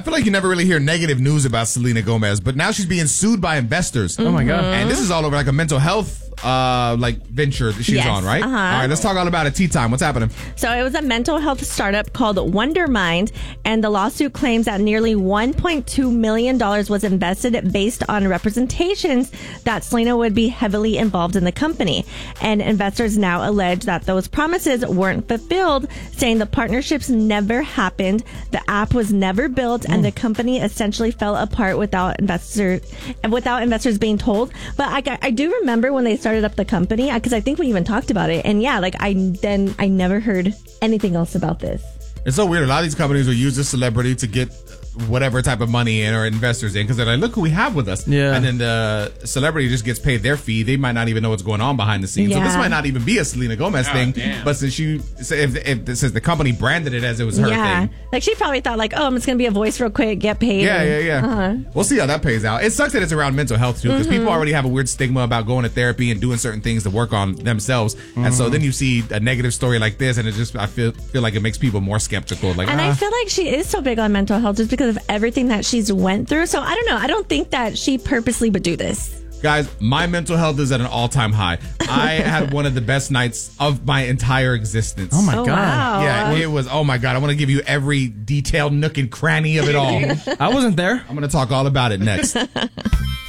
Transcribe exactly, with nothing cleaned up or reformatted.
feel like you never really hear negative news about Selena Gomez, but now she's being sued by investors. Oh my God. And this is all over like a mental health uh like venture that she's Yes, on, right? uh-huh. All right, let's talk all about it. Tea time. What's happening? So it was a mental health startup called Wondermind, and the lawsuit claims that nearly one point two million dollars was invested based on representations that Selena would be heavily involved in the company. And investors now allege that those promises weren't fulfilled, saying the partnerships never happened, the app was never built, mm. and the company essentially fell apart without investor, without investors being told. But I, I do remember when they started up the company, because I think we even talked about it. And yeah, like I then I never heard anything else about this. It's so weird. A lot of these companies will use a celebrity to get whatever type of money in or investors in, because they're like, look who we have with us. Yeah. And then the celebrity just gets paid their fee. They might not even know what's going on behind the scenes. Yeah. So this might not even be a Selena Gomez Oh, thing. damn. But since you, if, if since the company branded it as it was her Yeah. thing. Like she probably thought like, oh, I'm just going to be a voice real quick, get paid. Yeah, and- yeah, yeah. Uh-huh. We'll see how that pays out. It sucks that it's around mental health too, because Mm-hmm. people already have a weird stigma about going to therapy and doing certain things to work on themselves. And so then you see a negative story like this, and it just I feel feel like it makes people more skeptical. Like, And ah. I feel like she is so big on mental health just because of everything that she's went through. So I don't know. I don't think that she purposely would do this. Guys, my mental health is at an all-time high. I had one of the best nights of my entire existence. Oh my Oh, God. wow. Yeah, it was, oh my God. I want to give you every detailed nook and cranny of it all. I wasn't there. I'm going to talk all about it next.